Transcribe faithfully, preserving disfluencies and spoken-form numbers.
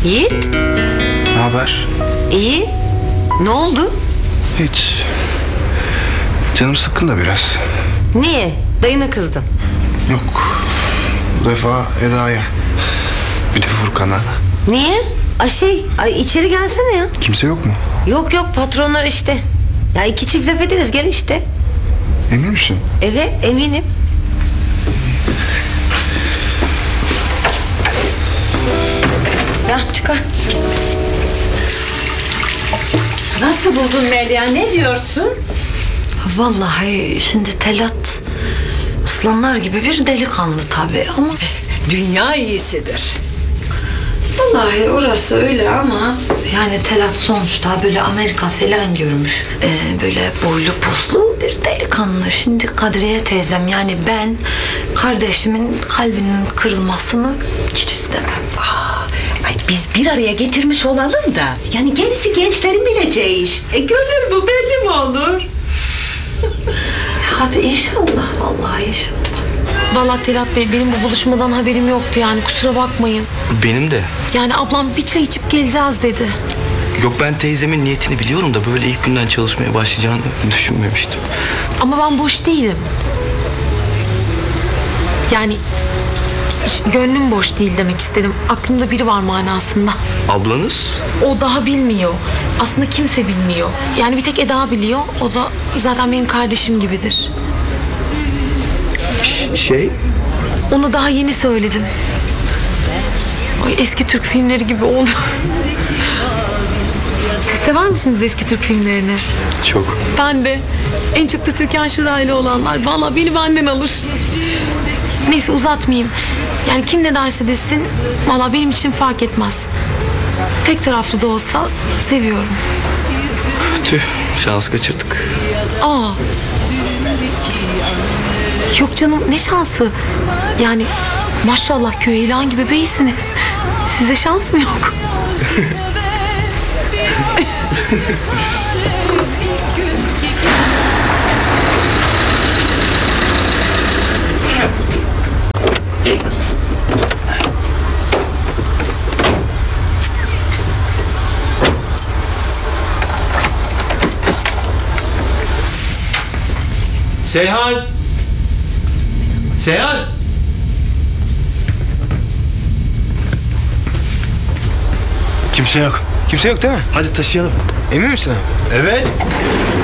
Yiğit, Ne haber? iyi. Ne oldu? Hiç. Canım sıkkın da biraz. Niye? Dayına kızdın. Yok. Bu defa Eda'ya. Bir de Furkan'a. Niye? Ay şey, ay içeri gelsene ya. Kimse yok mu? Yok yok, patronlar işte. Ya iki çift laf ederiz, gel işte. Emin misin? Evet, eminim. Ya çıkar. Nasıl buldun Melia, ne diyorsun? Vallahi şimdi Telat aslanlar gibi bir delikanlı tabii ama Dünya iyisidir. vallahi orası öyle ama yani Telat sonuçta böyle Amerika falan görmüş. Ee, böyle boylu poslu bir delikanlı. Şimdi Kadriye teyzem, yani ben kardeşimin kalbinin kırılmasını hiç istemem. Ay biz bir araya getirmiş olalım da, yani gerisi gençlerin bileceği iş. E gönül bu belli mi olur? Hadi inşallah, vallahi inşallah. Vallahi Telat Bey, benim bu buluşmadan haberim yoktu, yani kusura bakmayın. Benim de. Yani ablam bir çay içip geleceğiz dedi. Yok, ben teyzemin niyetini biliyorum da böyle ilk günden çalışmaya başlayacağını düşünmemiştim. Ama ben boş değilim. Yani ş- gönlüm boş değil demek istedim. Aklımda biri var manasında. Ablanız? O daha bilmiyor. Aslında kimse bilmiyor. Yani bir tek Eda biliyor. O da zaten benim kardeşim gibidir. Ş- şey... Onu daha yeni söyledim. Ay, eski Türk filmleri gibi oldu. Siz sever misiniz eski Türk filmlerini? Çok. Ben de. En çok da Türkan Şoray'la olanlar. Vallahi beni benden alır. Neyse, uzatmayayım. Yani kim ne derse desin, vallahi benim için fark etmez. Tek taraflı da olsa seviyorum. Tüh, şans kaçırdık. Aa. Yok canım, ne şansı? Yani maşallah köy ilan gibi beysiniz. Size şans mı yok? Seyhan! Seyhan! Kimse yok. Kimse yok değil mi? Hadi taşıyalım. Emin misin abi? Evet.